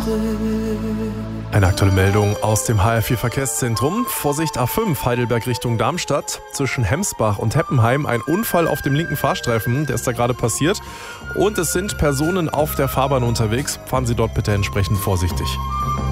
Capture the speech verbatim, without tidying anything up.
Eine aktuelle Meldung aus dem H R vier Verkehrszentrum. Vorsicht A fünf, Heidelberg Richtung Darmstadt. Zwischen Hemsbach und Heppenheim ein Unfall auf dem linken Fahrstreifen, der ist da gerade passiert. Und es sind Personen auf der Fahrbahn unterwegs. Fahren Sie dort bitte entsprechend vorsichtig.